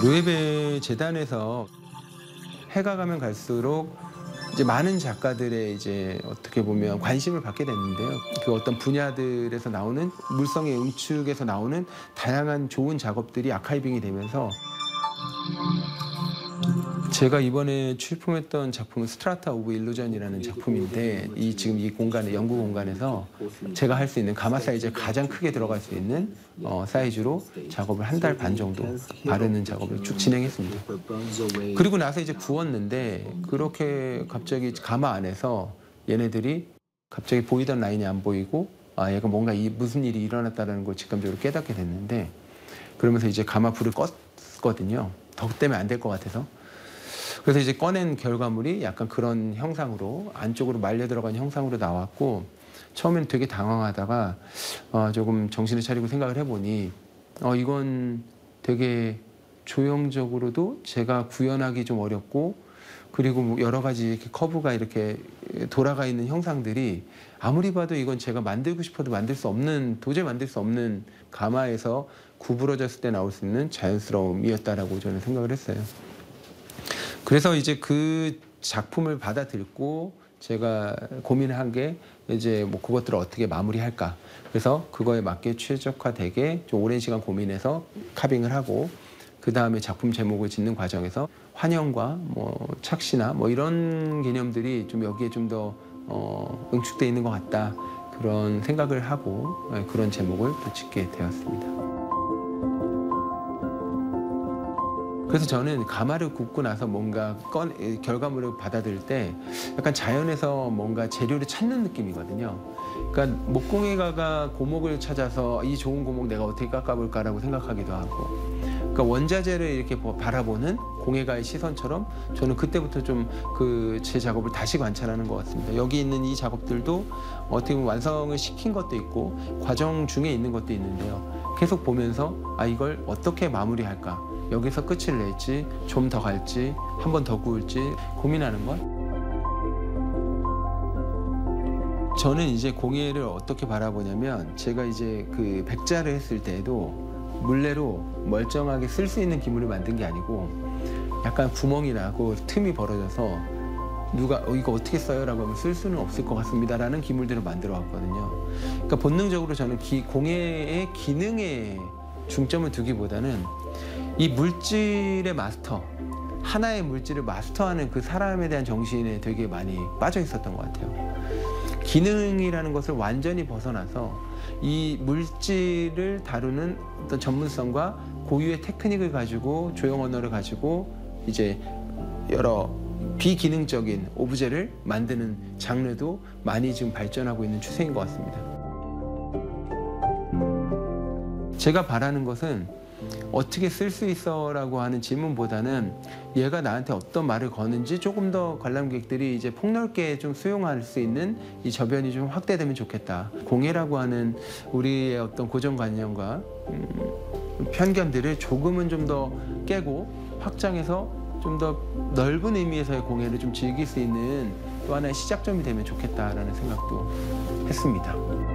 노예배 재단에서 해가 가면 갈수록 이제 많은 작가들의 이제 어떻게 보면 관심을 받게 됐는데요. 그 어떤 분야들에서 나오는 물성의 응축에서 나오는 다양한 좋은 작업들이 아카이빙이 되면서 제가 이번에 출품했던 작품은 스트라타 오브 일루전이라는 작품인데 지금 이 공간에 연구 공간에서 제가 할 수 있는 가마 사이즈에 가장 크게 들어갈 수 있는 사이즈로 작업을 한 달 반 정도 바르는 작업을 쭉 진행했습니다. 그리고 나서 이제 구웠는데 그렇게 갑자기 가마 안에서 얘네들이 갑자기 보이던 라인이 안 보이고 얘가 뭔가 무슨 일이 일어났다는 걸 직감적으로 깨닫게 됐는데 그러면서 이제 가마 불을 껐거든요. 덕 때문에 안 될 것 같아서. 그래서 이제 꺼낸 결과물이 약간 그런 형상으로 안쪽으로 말려 들어간 형상으로 나왔고 처음엔 되게 당황하다가 조금 정신을 차리고 생각을 해보니 이건 되게 조형적으로도 제가 구현하기 좀 어렵고 그리고 여러 가지 이렇게 커브가 이렇게 돌아가 있는 형상들이 아무리 봐도 이건 제가 만들고 싶어도 도저히 만들 수 없는 가마에서 구부러졌을 때 나올 수 있는 자연스러움이었다라고 저는 생각을 했어요. 그래서 이제 그 작품을 받아들고 제가 고민을 한 게 이제 뭐 그것들을 어떻게 마무리할까. 그래서 그거에 맞게 최적화되게 좀 오랜 시간 고민해서 카빙을 하고 그 다음에 작품 제목을 짓는 과정에서 환영과 뭐 착시나 뭐 이런 개념들이 좀 여기에 좀 더 응축돼 있는 것 같다. 그런 생각을 하고 그런 제목을 또 짓게 되었습니다. 그래서 저는 가마를 굽고 나서 뭔가 결과물을 받아들일 때 약간 자연에서 뭔가 재료를 찾는 느낌이거든요. 그러니까 목공예가가 고목을 찾아서 이 좋은 고목 내가 어떻게 깎아볼까라고 생각하기도 하고 그러니까 원자재를 이렇게 바라보는 공예가의 시선처럼 저는 그때부터 좀 제 작업을 다시 관찰하는 것 같습니다. 여기 있는 이 작업들도 어떻게 보면 완성을 시킨 것도 있고 과정 중에 있는 것도 있는데요. 계속 보면서 이걸 어떻게 마무리할까? 여기서 끝을 낼지, 좀 더 갈지, 한 번 더 구울지 고민하는 것. 저는 이제 공예를 어떻게 바라보냐면 제가 이제 그 백자를 했을 때에도 물레로 멀쩡하게 쓸 수 있는 기물을 만든 게 아니고 약간 구멍이 나고 틈이 벌어져서 누가 이거 어떻게 써요? 라고 하면 쓸 수는 없을 것 같습니다 라는 기물들을 만들어 왔거든요. 그러니까 본능적으로 저는 공예의 기능에 중점을 두기보다는 이 물질의 마스터, 하나의 물질을 마스터하는 그 사람에 대한 정신에 되게 많이 빠져 있었던 것 같아요. 기능이라는 것을 완전히 벗어나서 이 물질을 다루는 어떤 전문성과 고유의 테크닉을 가지고 조형 언어를 가지고 이제 여러 비기능적인 오브제를 만드는 장르도 많이 지금 발전하고 있는 추세인 것 같습니다. 제가 바라는 것은 어떻게 쓸 수 있어? 라고 하는 질문보다는 얘가 나한테 어떤 말을 거는지 조금 더 관람객들이 이제 폭넓게 좀 수용할 수 있는 이 저변이 좀 확대되면 좋겠다. 공예라고 하는 우리의 어떤 고정관념과 편견들을 조금은 좀 더 깨고 확장해서 좀 더 넓은 의미에서의 공예를 좀 즐길 수 있는 또 하나의 시작점이 되면 좋겠다라는 생각도 했습니다.